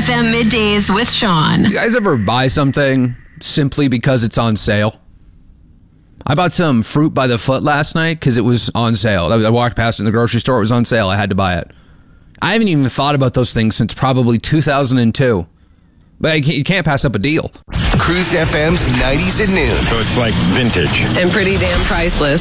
FM Middays with Sean. You guys ever buy something simply because it's on sale? I bought some fruit by the foot last night because it was on sale. I walked past it in the grocery store. It was on sale. I had to buy it. I haven't even thought about those things since probably 2002. But you can't pass up a deal. Cruise FM's 90s at noon. So it's like vintage. And pretty damn priceless.